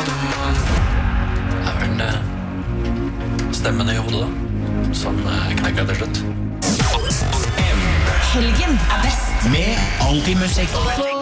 vel stemmen I hodet da, som knekker til slutt. Helgen best. Med Alltid musikk.